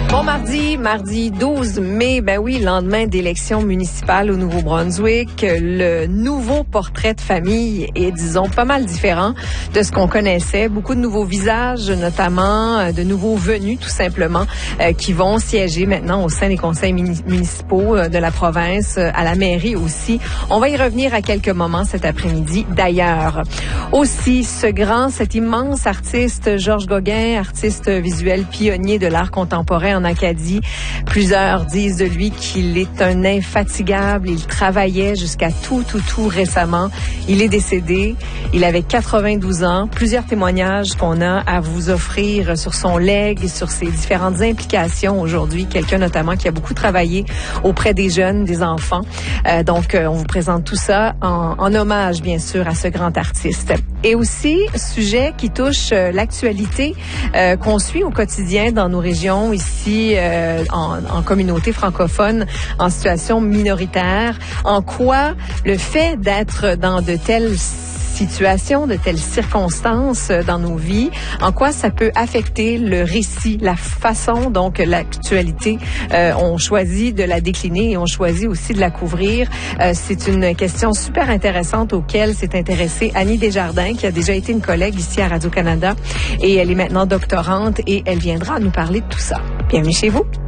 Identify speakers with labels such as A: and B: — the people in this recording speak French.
A: Bon mardi 12 mai, ben oui, lendemain d'élections municipales au Nouveau-Brunswick, le nouveau portrait de famille est, disons, pas mal différent de ce qu'on connaissait. Beaucoup de nouveaux visages, notamment de nouveaux venus, tout simplement, qui vont siéger maintenant au sein des conseils municipaux de la province, à la mairie aussi. On va y revenir à quelques moments cet après-midi, d'ailleurs. Aussi, cet immense artiste, Georges Gauguin, artiste visuel pionnier de l'art contemporain en Acadie. Plusieurs disent de lui qu'il est un infatigable. Il travaillait jusqu'à tout récemment. Il est décédé. Il avait 92 ans. Plusieurs témoignages qu'on a à vous offrir sur son legs, sur ses différentes implications aujourd'hui. Quelqu'un notamment qui a beaucoup travaillé auprès des jeunes, des enfants. Donc, on vous présente tout ça en hommage, bien sûr, à ce grand artiste. Et aussi, sujet qui touche l'actualité qu'on suit au quotidien dans nos régions ici en communauté francophone, en situation minoritaire. En quoi le fait d'être dans de telles situations, de telles circonstances dans nos vies, en quoi ça peut affecter le récit, la façon dont l'actualité, on choisit de la décliner et on choisit aussi de la couvrir. C'est une question super intéressante auquel s'est intéressée Annie Desjardins, qui a déjà été une collègue ici à Radio-Canada, et elle est maintenant doctorante et elle viendra nous parler de tout ça. Bienvenue chez vous.